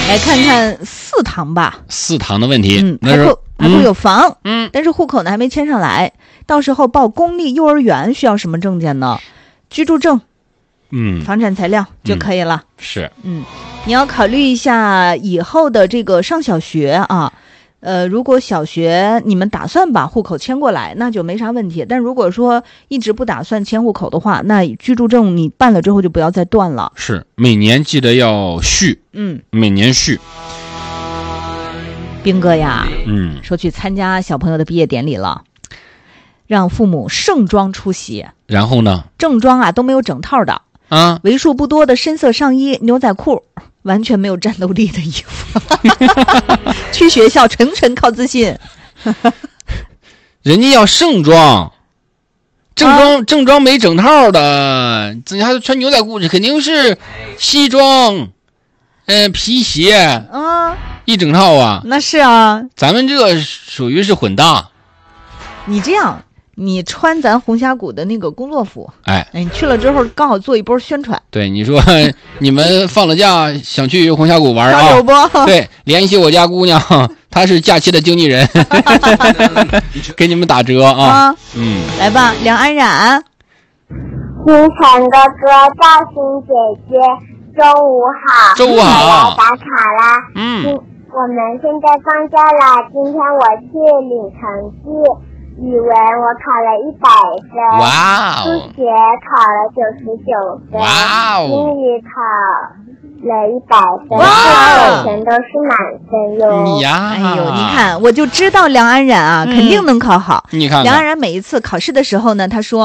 来看看4堂吧。 4堂的问题， 还会有房，但是户口呢还没迁上来，到时候报公立幼儿园需要什么证件呢？居住证，房产材料就可以了。 是， 你要考虑一下以后的这个上小学啊。如果小学你们打算把户口迁过来，那就没啥问题。但如果说一直不打算迁户口的话，那居住证你办了之后就不要再断了。 是，每年记得要续，每年续。 兵哥呀，说去参加小朋友的毕业典礼了，让父母盛装出席。 然后呢？ 正装啊都没有整套的为数不多的深色上衣、牛仔裤，完全没有战斗力的衣服。去学校纯靠自信。 人家要盛装，正装没整套的，自己还穿牛仔裤，这肯定是西装，皮鞋，一整套啊。 那是啊， 咱们这个属于是混搭。 你这样，你穿咱红峡谷的那个工作服，你去了之后刚好做一波宣传。 对，你说你们放了假想去红峡谷玩啊？ 有不？ 对，联系我家姑娘，她是假期的经纪人，给你们打折啊。 来吧，梁安然。 星辰哥哥，赵鑫姐姐，周五好。 周五好。 打卡啦。我们现在放假啦，今天我去领成绩。语文我考了100分， 哇哦！ 数学考了99分， 哇哦！ 英语考了100分，哇，全都是满分哟。 你呀， 你看，我就知道梁安然啊，肯定能考好。 你看， 梁安然每一次考试的时候呢，他说